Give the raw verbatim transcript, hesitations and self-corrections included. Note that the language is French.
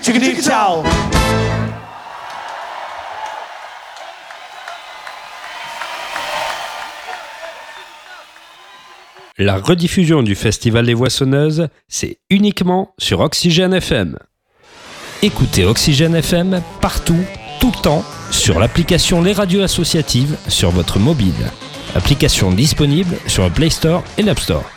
Chickadee ciao. La rediffusion du Festival des Voissonneuses, c'est uniquement sur Oxygène F M. Écoutez Oxygène F M partout, tout le temps, sur l'application Les Radios Associatives sur votre mobile. Application disponible sur le Play Store et l'App Store.